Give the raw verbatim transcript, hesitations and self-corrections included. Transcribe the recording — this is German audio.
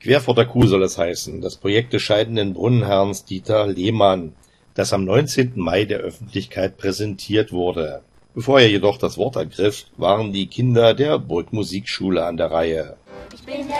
Quer vor der Kuh soll es heißen, das Projekt des scheidenden Brunnenherrn Dieter Lehmann, das am neunzehnten Mai der Öffentlichkeit präsentiert wurde. Bevor er jedoch das Wort ergriff, waren die Kinder der Burgmusikschule an der Reihe. Ich bin